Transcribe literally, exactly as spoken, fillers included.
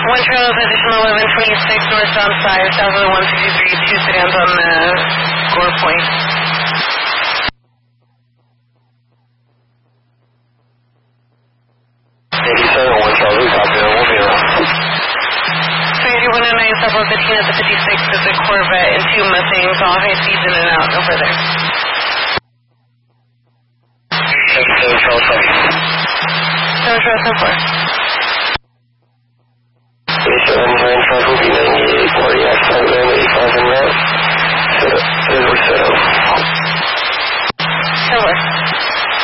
One trail position eleven twenty-six northbound five, south of the one sixty-three, two sedans on the Gore Point. eighty-seven, one Charlie, copy, one zero. three one oh nine, Southwest fifteen at the fifty-six is a Corvette and two Mustangs, all high speeds in and out, no further. seventy-seven, Charles, copy. seven Charles, so far.